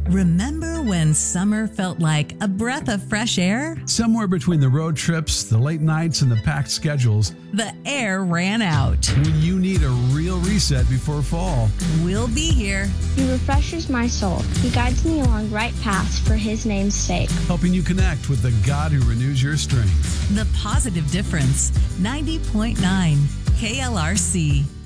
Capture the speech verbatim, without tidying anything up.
Remember when summer felt like a breath of fresh air? Somewhere between the road trips, the late nights, and the packed schedules, the air ran out. When you need a real reset before fall, we'll be here. He refreshes my soul. He guides me along right paths for his name's sake. Helping you connect with the God who renews your strength. The Positive Difference, ninety point nine K L R C.